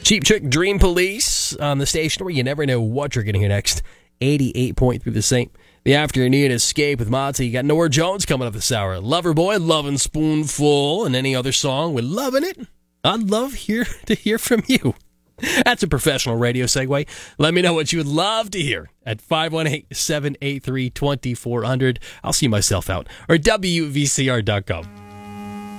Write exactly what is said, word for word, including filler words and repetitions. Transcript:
Cheap Trick, Dream Police on the station where you never know what you're going to hear next. eighty-eight point three the same. The afternoon escape with Monty. You got Norah Jones coming up this hour. Loverboy, Lovin' Spoonful, and any other song. We're loving it. I'd love hear to hear from you. That's a professional radio segue. Let me know what you would love to hear at five one eight, seven eight three, two four zero zero. I'll see myself out. Or W V C R dot com.